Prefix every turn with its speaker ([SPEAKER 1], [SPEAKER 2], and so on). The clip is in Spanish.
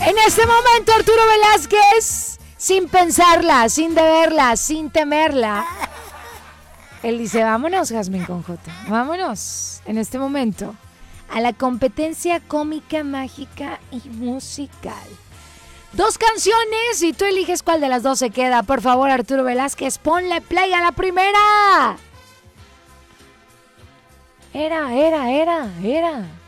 [SPEAKER 1] En este momento, Arturo Velázquez, sin pensarla, sin deberla, sin temerla, él dice, vámonos, Jazmín con J, vámonos, en este momento, a la competencia cómica, mágica y musical. 2 canciones y tú eliges cuál de las 2 se queda. Por favor, Arturo Velázquez, ponle play a la primera. Era.